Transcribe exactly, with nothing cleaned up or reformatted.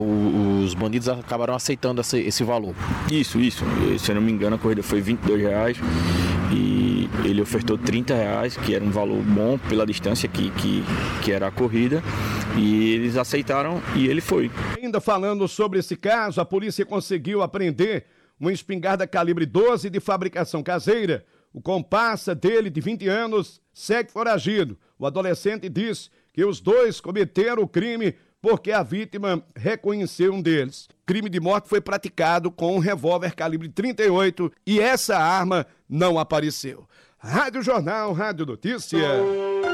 O, os bandidos acabaram aceitando esse, esse valor. Isso, isso. Se eu não me engano, a corrida foi vinte e dois reais e ele ofertou trinta reais, que era um valor bom pela distância que, que, que era a corrida, e eles aceitaram e ele foi. Ainda falando sobre esse caso, a polícia conseguiu apreender uma espingarda calibre doze de fabricação caseira. O comparsa dele, de vinte anos, segue foragido. O adolescente disse que os dois cometeram o crime porque a vítima reconheceu um deles. O crime de morte foi praticado com um revólver calibre trinta e oito e essa arma não apareceu. Rádio Jornal, Rádio Notícia.